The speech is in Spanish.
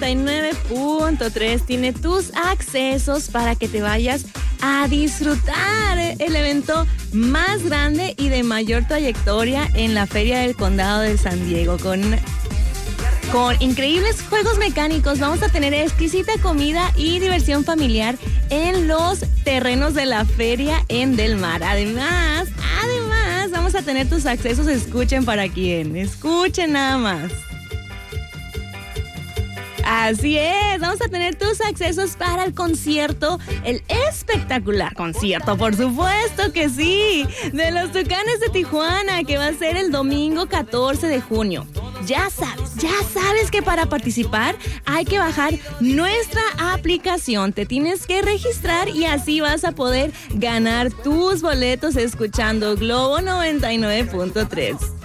99.3 tiene tus accesos para que te vayas a disfrutar el evento más grande y de mayor trayectoria en la Feria del Condado de San Diego. Con increíbles juegos mecánicos, vamos a tener exquisita comida y diversión familiar en los terrenos de la feria en Del Mar. Además, vamos a tener tus accesos. Escuchen para quién, escuchen nada más. Así es, vamos a tener tus accesos para el concierto, el espectacular concierto, por supuesto que sí, de los Tucanes de Tijuana, que va a ser el domingo 14 de junio. Ya sabes que para participar hay que bajar nuestra aplicación. Te tienes que registrar y así vas a poder ganar tus boletos escuchando Globo 99.3.